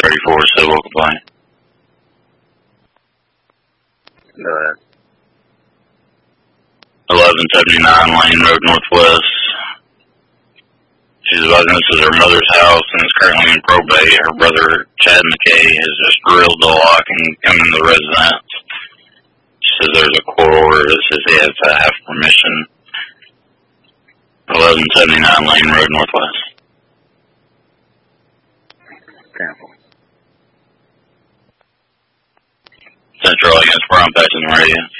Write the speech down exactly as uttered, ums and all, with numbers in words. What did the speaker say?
thirty-four, civil complaint. Go ahead. eleven seventy-nine Lane Road Northwest. She's advising this is her mother's house and is currently in probate. Her brother, Chad McKay, has just drilled the lock and come into the residence. She says there's a court order that says he has to have permission. eleven seventy-nine Lane Road Northwest. Cancel. Central against Brown Patch in the radio.